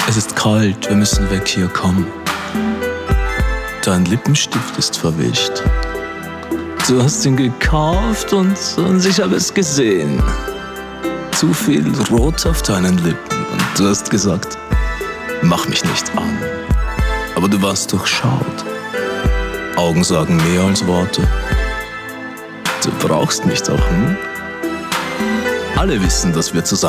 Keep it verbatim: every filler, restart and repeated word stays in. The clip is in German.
Es ist kalt, wir müssen weg hier, komm. Dein Lippenstift ist verwischt. Du hast ihn gekauft und, und ich habe es gesehen. Zu viel Rot auf deinen Lippen und du hast gesagt, mach mich nicht an. Aber du warst durchschaut. Augen sagen mehr als Worte. Du brauchst mich doch, hm? Alle wissen, dass wir zusammen